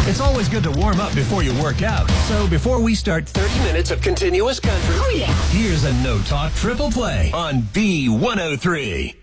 It's always good to warm up before you work out. So before we start 30 minutes of continuous country, Oh, yeah. here's a No Talk Triple Play on B103.